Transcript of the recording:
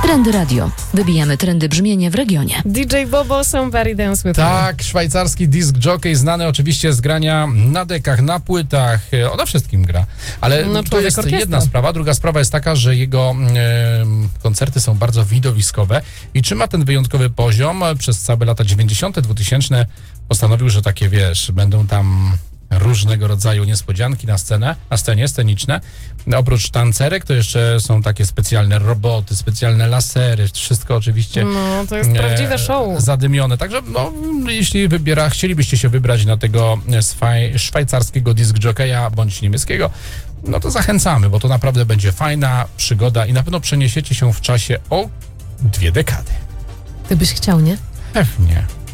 Trendy Radio. Wybijamy trendy brzmienia w regionie. DJ Bobo, Somebody Dance With Me. Tak, szwajcarski disc jockey, znany oczywiście z grania na dekach, na płytach, on na wszystkim gra. Ale No, to jest orkiestra. jedna sprawa. Druga sprawa jest taka, że jego koncerty są bardzo widowiskowe i trzyma ten wyjątkowy poziom przez całe lata 90., 2000. Postanowił, że takie, będą tam różnego rodzaju niespodzianki na scenie sceniczne. Oprócz tancerek to jeszcze są takie specjalne roboty, specjalne lasery, wszystko oczywiście No, to jest prawdziwe show. zadymione. Także jeśli chcielibyście się wybrać na tego szwajcarskiego disc jockeya bądź niemieckiego, no to zachęcamy, bo to naprawdę będzie fajna przygoda i na pewno przeniesiecie się w czasie o 2 dekady. Ty byś chciał, nie? Pewnie.